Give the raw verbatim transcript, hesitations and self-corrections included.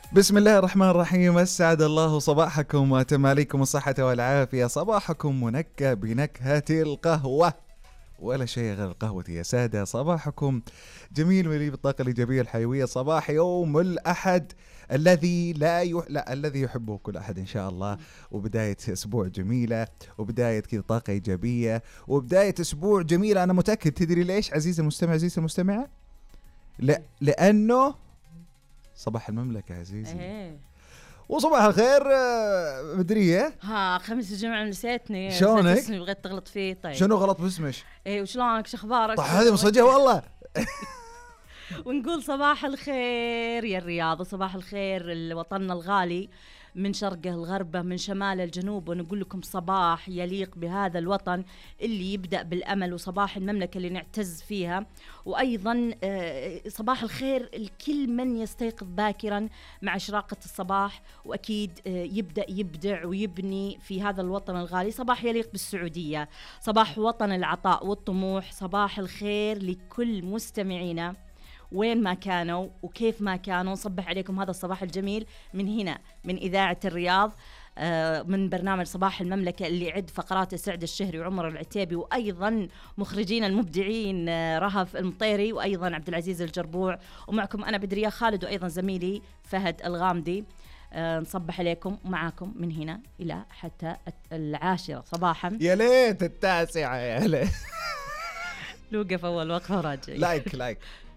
بسم الله الرحمن الرحيم. أسعد الله صباحكم وتماليكم الصحة والعافية. صباحكم منكى بنكهة القهوة، ولا شيء غير القهوة يا سادة. صباحكم جميل مليء بالطاقة الإيجابية الحيوية. صباح يوم الأحد الذي لا يح... لا الذي يحبه كل أحد إن شاء الله. وبداية أسبوع جميلة، وبداية كذا طاقة إيجابية، وبداية أسبوع جميلة. أنا متأكد تدري ليش عزيزي المستمع عزيزي المستمعة؟ لا لأنه صباح المملكة عزيزي. ايه وصباح الخير مدرية. ها خميس الجمعة نسيتني. شلونك؟ اسمي بغيت تغلط فيه. طيب شنو غلط باسمك؟ ايه وشلونك شخبارك؟ طيب هذه مصجة والله. ونقول صباح الخير يا الرياض، وصباح الخير لوطننا الغالي من شرقه الغربه من شماله الجنوب، ونقول لكم صباح يليق بهذا الوطن اللي يبدأ بالأمل، وصباح المملكة اللي نعتز فيها. وأيضا صباح الخير لكل من يستيقظ باكرا مع إشراقة الصباح، وأكيد يبدأ يبدع ويبني في هذا الوطن الغالي. صباح يليق بالسعودية، صباح وطن العطاء والطموح. صباح الخير لكل مستمعينا وين ما كانوا وكيف ما كانوا. نصبح عليكم هذا الصباح الجميل من هنا من إذاعة الرياض، من برنامج صباح المملكة اللي يعد فقرات سعد الشهري وعمر العتيبي، وأيضا مخرجين المبدعين رهف المطيري وأيضا عبد العزيز الجربوع، ومعكم أنا بدرية خالد وأيضا زميلي فهد الغامدي. نصبح عليكم معاكم من هنا إلى حتى العاشرة صباحا. يا ليت التاسعة يا ليت. لوقف أول وقفة وراجع. لايك لايك